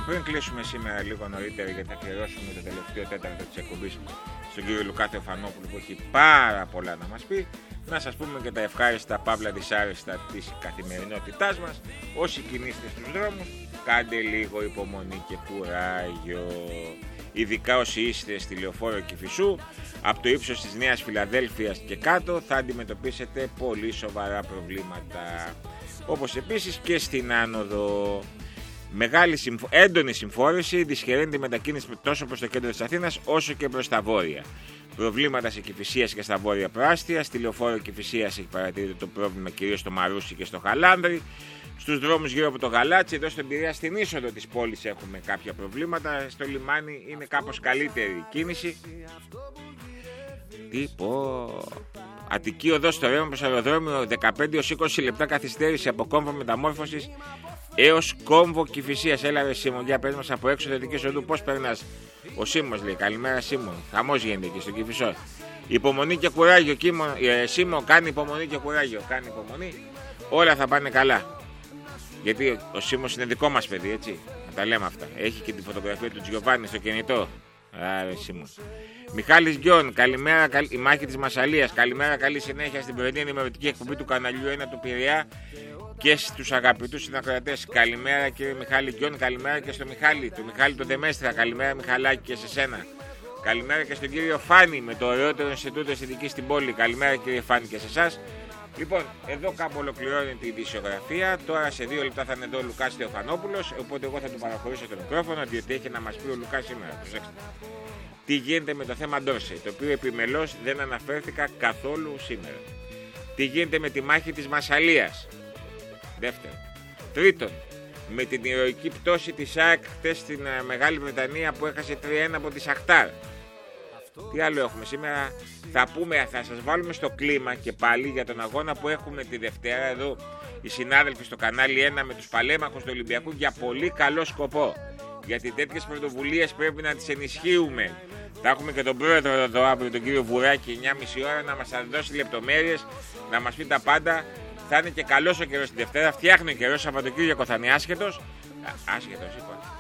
Πριν κλείσουμε σήμερα λίγο νωρίτερα, γιατί θα αφιερώσουμε το τελευταίο τέταρτο της εκπομπής στον κύριο Λουκά Θεοφανόπουλο που έχει πάρα πολλά να μας πει, να σας πούμε και τα ευχάριστα παύλα δυσάρεστα της καθημερινότητάς μας. Όσοι κινείστε στους δρόμους, κάντε λίγο υπομονή και κουράγιο. Ειδικά όσοι είστε στη Λεωφόρο Κηφισού, από το ύψος της Νέας Φιλαδέλφειας και κάτω θα αντιμετωπίσετε πολύ σοβαρά προβλήματα. Όπως επίσης και στην άνοδο. Έντονη συμφόρηση δυσχεραίνει τη μετακίνηση τόσο προς το κέντρο της Αθήνας όσο και προς τα βόρεια. Προβλήματα σε Κηφισίας και στα βόρεια προάστια. Στη Λεωφόρο Κηφισίας έχει παρατηρείται το πρόβλημα κυρίως στο Μαρούσι και στο Χαλάνδρι. Στους δρόμους γύρω από το Γαλάτσι, εδώ στον Πειραιά, στην είσοδο της πόλης έχουμε κάποια προβλήματα. Στο λιμάνι είναι κάπως καλύτερη η κίνηση. Αττική οδός στο Ρέμα προς αεροδρόμιο, 15-20 λεπτά καθυστέρηση από κόμβο μεταμόρφωσης έως κόμβο Κηφισίας. Έλα ρε Σίμων, για πες μας από έξω Δυτικής Οδού πώς περνάς. Ο Σίμος λέει, καλημέρα Σίμων, χαμός γίνεται εκεί στο Κηφισό. Υπομονή και κουράγιο, Σίμων, κάνει υπομονή και κουράγιο, κάνει υπομονή, όλα θα πάνε καλά. Γιατί ο Σίμος είναι δικό μας παιδί, έτσι, να τα λέμε αυτά. Έχει και τη φωτογραφία του Τζιοβάνι στο κινητό. Άρα Σίμον. Μιχάλης Γκιόν, καλημέρα, η μάχη της Μασσαλίας. Καλημέρα, καλή συνέχεια στην πρωινή ενημερωτική εκπομπή του καναλιού 1 του Πειραιά και στους αγαπητούς συνακροατές. Καλημέρα κύριε Μιχάλη Γκιόν, καλημέρα και στο Μιχάλη, το Μιχάλη το Δεμέστρα. Καλημέρα Μιχαλάκη και σε σένα. Καλημέρα και στον κύριο Φάνη με το ωραιότερο Ινστιτούτο Αισθητικής στην πόλη. Καλημέρα κύριε Φάνη και σε εσάς. Λοιπόν, εδώ κάπου ολοκληρώνεται η ειδησιογραφία. Τώρα σε 2 λεπτά θα είναι εδώ ο Λουκάς Θεοφανόπουλος. Οπότε εγώ θα του παραχωρήσω το μικρόφωνο, διότι έχει να μας πει ο Λουκάς σήμερα. Προσέξτε. Τι γίνεται με το θέμα Ντόρσεϊ, το οποίο επιμελώς δεν αναφέρθηκα καθόλου σήμερα. Τι γίνεται με τη μάχη της Μασσαλίας. Δεύτερον. Τρίτον, με την ηρωική πτώση της ΑΕΚ χτες στην Μεγάλη Βρετανία που έχασε 3-1 από τη Σαχτάρ. Τι άλλο έχουμε σήμερα, θα σας βάλουμε στο κλίμα και πάλι για τον αγώνα που έχουμε τη Δευτέρα εδώ οι συνάδελφοι στο κανάλι 1 με τους παλέμαχους του Ολυμπιακού για πολύ καλό σκοπό. Γιατί τέτοιες πρωτοβουλίες πρέπει να τις ενισχύουμε. Θα έχουμε και τον πρόεδρο εδώ αύριο, τον κύριο Βουράκη, 9.30 ώρα, να μας δώσει λεπτομέρειες, να μας πει τα πάντα. Θα είναι και καλός ο καιρός τη Δευτέρα, φτιάχνει ο καιρός, Σαββατοκύριακο θα είναι άσχετος. Άσχετος είπα.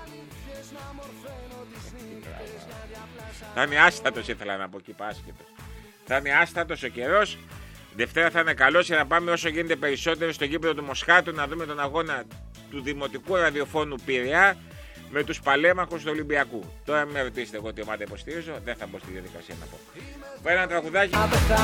Θα είναι άστατος, ήθελα να πω, και είπα άσχετος. Θα είναι άστατος ο καιρός. Δευτέρα θα είναι καλός για να πάμε όσο γίνεται περισσότερο στο γήπεδο του Μοσχάτου να δούμε τον αγώνα του Δημοτικού Ραδιοφώνου Πειραιά με τους παλέμαχους του Ολυμπιακού. Τώρα με ρωτήσετε εγώ τι ομάδα υποστηρίζω, δεν θα μπω στη διαδικασία να πω. Ένα τραγουδάκι.